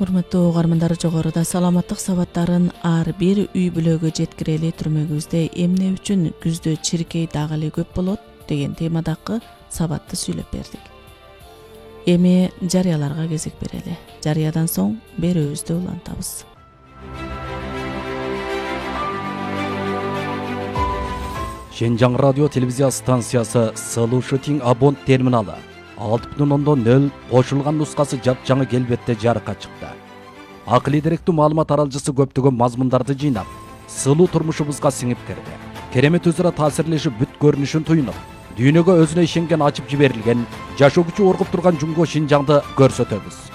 Урматтуу угармандар, жогоруда саламаттык сабаттарын ар бир үй бүлөгө жеткирели түрмөгүбүздө эмне үчүн күздө чиркей дагы эле көп болот деген темадагы сабатты сүйлөп бердик. Эми жарыяларга кезек берели. Жарыядан соң берүүбүздү улантабыз. Шенжаң радио телевизия станциясы Solution Abon терминалы 6.0 кошулган нускасы жапжаңы келбетте жарыкка чыкты. Акылый деректүү маалымат аралжысы көптөгөн мазмундарды жыйнап, сылуу турмушубузга сиңип кирди. Керемет өзара таасирлешип бүт көрүнүшүн туйнуп, дүйнөгө өзүнө ишенген ачып жиберилген, жашоо күчү оргуп турган Жумго Шинжаңды көрсөтөбүз.